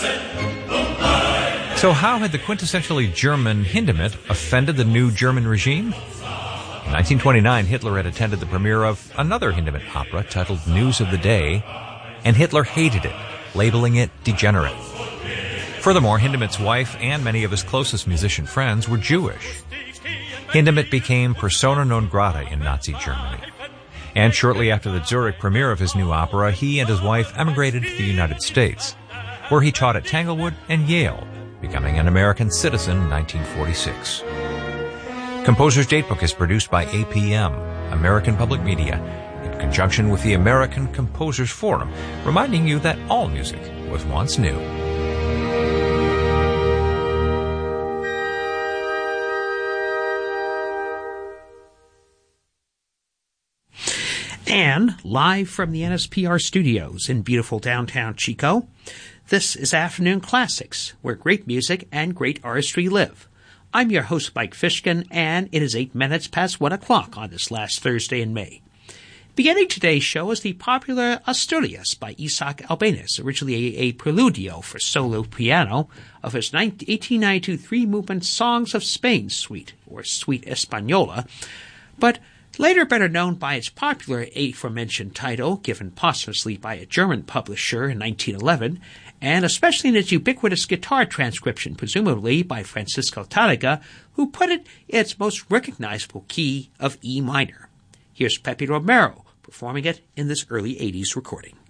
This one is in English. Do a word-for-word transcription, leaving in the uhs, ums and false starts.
So how had the quintessentially German Hindemith offended the new German regime? In nineteen twenty-nine, Hitler had attended the premiere of another Hindemith opera titled News of the Day, and Hitler hated it, labeling it degenerate. Furthermore, Hindemith's wife and many of his closest musician friends were Jewish. Hindemith became persona non grata in Nazi Germany. And shortly after the Zurich premiere of his new opera, he and his wife emigrated to the United States, where he taught at Tanglewood and Yale, becoming an American citizen in nineteen forty-six. Composer's Datebook is produced by A P M, American Public Media, in conjunction with the American Composers Forum, reminding you that all music was once new. And live from the N S P R studios in beautiful downtown Chico, this is Afternoon Classics, where great music and great artistry live. I'm your host, Mike Fishkin, and it is eight minutes past one o'clock on this last Thursday in May. Beginning today's show is the popular Asturias by Isaac Albéniz, originally a, a preludio for solo piano of his eighteen ninety-two three-movement Songs of Spain suite, or Suite Española, but later better known by its popular aforementioned title, given posthumously by a German publisher in nineteen eleven, and especially in its ubiquitous guitar transcription, presumably by Francisco Tárrega, who put it in its most recognizable key of E minor. Here's Pepe Romero performing it in this early eighties recording.